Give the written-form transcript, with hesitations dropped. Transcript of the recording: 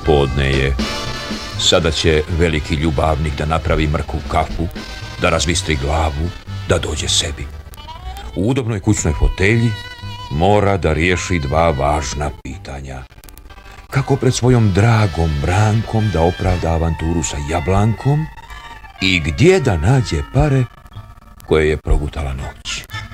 Podne je. Sada će veliki ljubavnik da napravi mrku kafu, da razbistri glavu, da dođe sebi. U udobnoj kućnoj fotelji mora da riješi dva važna pitanja. Kako pred svojom dragom Brankom da opravda avanturu sa Jablankom i gdje da nađe pare koje je progutala noć.